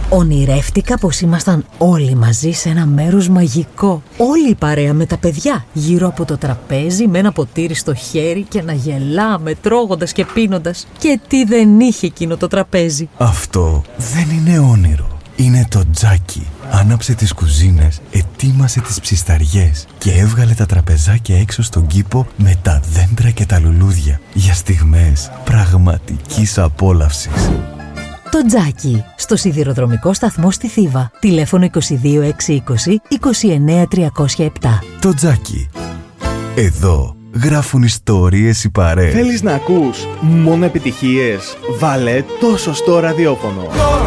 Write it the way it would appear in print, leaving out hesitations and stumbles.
Ονειρεύτηκα πως ήμασταν όλοι μαζί σε ένα μέρος μαγικό. Όλη η παρέα με τα παιδιά γύρω από το τραπέζι με ένα ποτήρι στο χέρι και να γελάμε τρώγοντας και πίνοντας. Και τι δεν είχε εκείνο το τραπέζι. Αυτό δεν είναι όνειρο. Είναι το Τζάκι. Άναψε τις κουζίνες, ετοίμασε τις ψισταριές και έβγαλε τα τραπεζάκια έξω στον κήπο με τα δέντρα και τα λουλούδια για στιγμές πραγματικής απόλαυσης. Το Τζάκι, στο σιδηροδρομικό σταθμό στη Θήβα. Τηλέφωνο 22620 29307. Το Τζάκι. Εδώ γράφουν ιστορίες οι παρέες. Θέλεις να ακούς μόνο επιτυχίες? Βάλε το σωστό ραδιόφωνο.